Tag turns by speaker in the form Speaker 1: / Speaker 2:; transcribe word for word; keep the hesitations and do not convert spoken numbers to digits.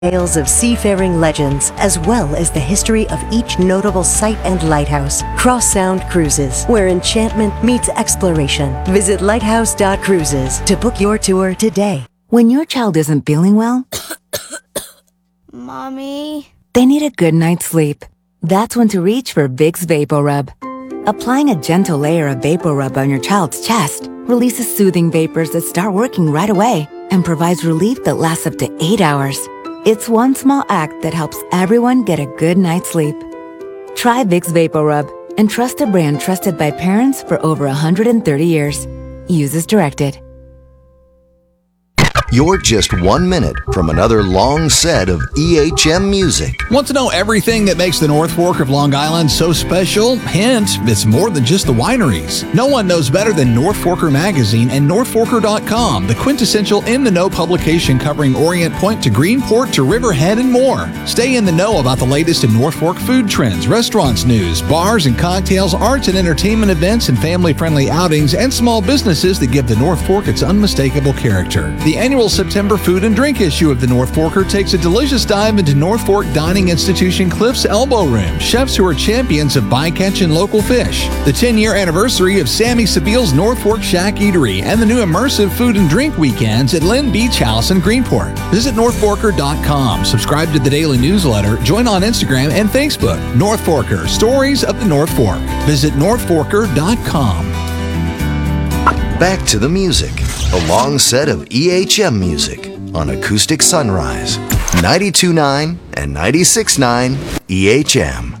Speaker 1: Tales of seafaring legends, as well as the history of each notable site and lighthouse. Cross Sound Cruises, where enchantment meets exploration. Visit lighthouse dot cruises to book your tour today.
Speaker 2: When your child isn't feeling well,
Speaker 3: Mommy?
Speaker 2: they need a good night's sleep. That's when to reach for Vicks VapoRub. Applying a gentle layer of VapoRub on your child's chest releases soothing vapors that start working right away and provides relief that lasts up to eight hours. It's one small act that helps everyone get a good night's sleep. Try Vicks VapoRub and trust a brand trusted by parents for over one hundred thirty years. Use as directed.
Speaker 4: You're just one minute from another long set of E H M music.
Speaker 5: Want to know everything that makes the North Fork of Long Island so special? Hint, it's more than just the wineries. No one knows better than North Forker Magazine and North Forker dot com, the quintessential in-the-know publication covering Orient Point to Greenport to Riverhead and more. Stay in the know about the latest in North Fork food trends, restaurants news, bars and cocktails, arts and entertainment events, and family-friendly outings, and small businesses that give the North Fork its unmistakable character. The annual September food and drink issue of the North Forker takes a delicious dive into North Fork dining institution Cliff's Elbow Room, chefs who are champions of bycatch and local fish. The ten-year anniversary of Sammy Sabile's North Fork Shack Eatery and the new immersive food and drink weekends at Lynn Beach House in Greenport. Visit North Forker dot com, subscribe to the daily newsletter, join on Instagram and Facebook. North Forker, Stories of the North Fork. Visit North Forker dot com.
Speaker 4: Back to the music. A long set of E H M music on Acoustic Sunrise. ninety-two point nine and ninety-six point nine E H M.